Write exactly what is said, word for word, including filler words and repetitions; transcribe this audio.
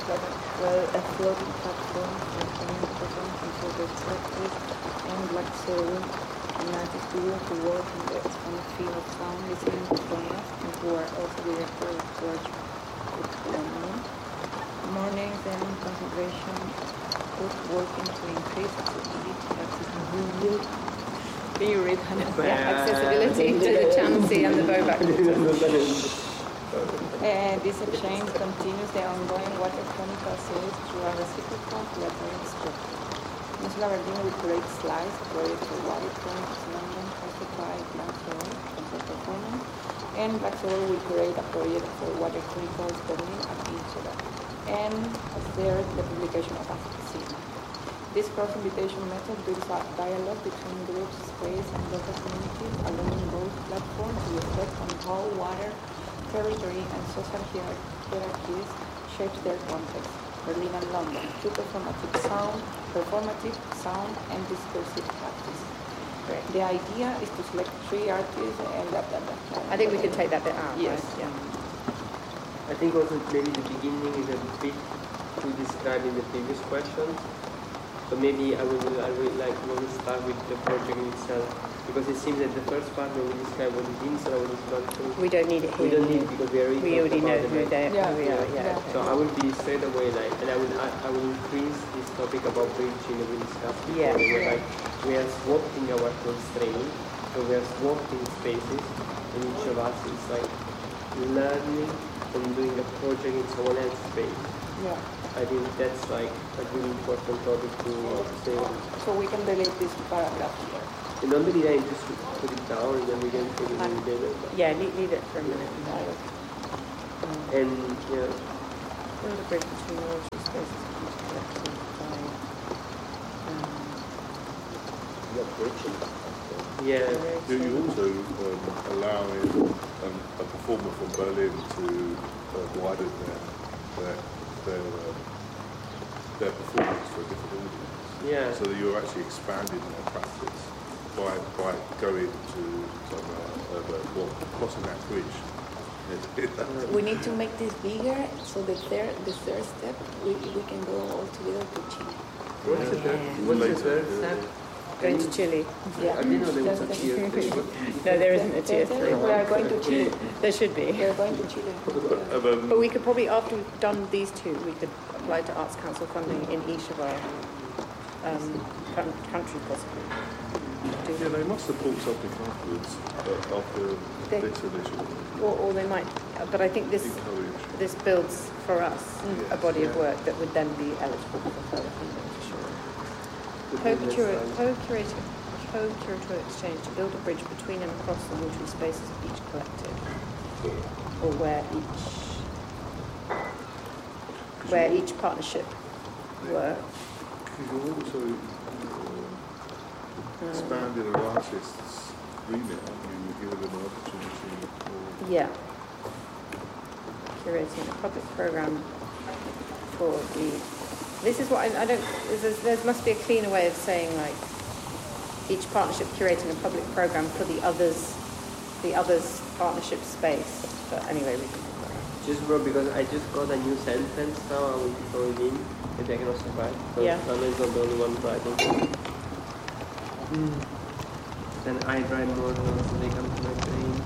well, well, a floating platform for community program control best practice, and Black Soul, a native duo who work in the expanded field of sound listening personas and who are also director of George London. Mornings and concentration both working to increase accessibility. accessibility. Can you read Hannah? Yeah, accessibility to the Chansey and the Boback. And this exchange continues the ongoing water chemical series through a reciprocal collaborative structure. Miz Labardine will create slides project for water chemicals London hosted by Black Soul, concert performance, and Black Soul will create a project for water chemicals Berlin and Inchera, and a third, the publication of a scene. This cross-invitation method builds a dialogue between groups, space, and local communities, allowing both platforms to reflect on how water, territory, and social hierarchies shape their context. Berlin and London, two performative sound, performative sound, and discursive practice. Great. The idea is to select three artists and blah, blah, blah, blah. I think we could take that bit out. Yes. Right? Yeah. I think also maybe the beginning is a bit too described in the previous question. So maybe I would I would like want to start with the project itself, because it seems that the first part where we describe what is inside or what is not true. We don't need it here. We don't need it because we already, we already know about who, they, yeah, who we are. yeah. Yeah. Okay. So I will be straight away like, and I will I, I will increase this topic about bridging that we discussed before. Yeah. Where, like we are swapping our constraints, so we are swapping spaces, and each of us is like learning from doing a project in someone else's space. Yeah. I think that's like a really important topic to say. So we can delete this paragraph here. And don't believe I just put it down and then we can put it in together. Yeah, leave, leave it for a minute. Um, and yeah. Build a bridge between all two spaces collected by um, Yeah. Do you also um, allowing um, a performer from Berlin to uh, widen their their their, um, their performance for a different audience? Yeah. So that you're actually expanding their practice by by going to some uh, uh, well, crossing that bridge. We need to make this bigger, so the third, the third step, we, we can go all together to Chile. What's the third? What's the third step? going to Chile. Yeah. I didn't know there was a That's tier the- three. No, there isn't a tier That's it. three. We are going to Chile. There should be. We are going to Chile. Um, um, But we could probably, after we've done these two, we could apply to Arts Council funding in each of our um, coun- countries, possibly. yeah, they must support something afterwards, uh, after They- this initial Or, or they might, but I think this encourage. this builds for us Mm. a body of Yeah. work that would then be eligible for further funding, for sure. Co-curator, co-curator, co-curatorial exchange to build a bridge between and across the watery spaces of each collective, or where each where each partnership works. You're also uh, expanding an artist's remit, aren't you? You're giving them an opportunity. Or, Yeah. Curating a public program for the. This is what I, I don't. There's, there must be a cleaner way of saying like each partnership curating a public program for the others, the others partnership space. But anyway, we can. Just bro, because I just got a new sentence now, I will throw it in, maybe I can also write. So Yeah. Anna is not the only one writing. Mm. Then I write more than so they come to my face.